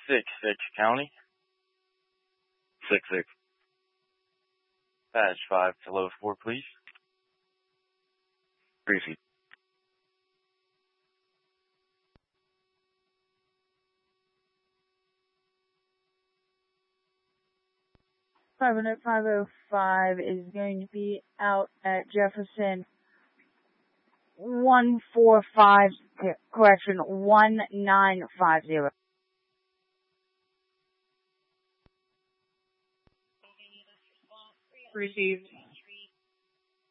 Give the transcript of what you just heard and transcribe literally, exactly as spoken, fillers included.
Six six County. Six six. Badge five to load four, please. Greasy. five hundred five oh five is going to be out at Jefferson one four five, correction, one nine five zero. Received.